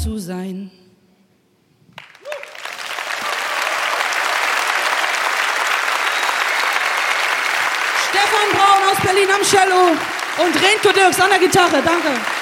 zu sein. Stefan Braun aus Berlin am Cello und Renko Dirks an der Gitarre. Danke.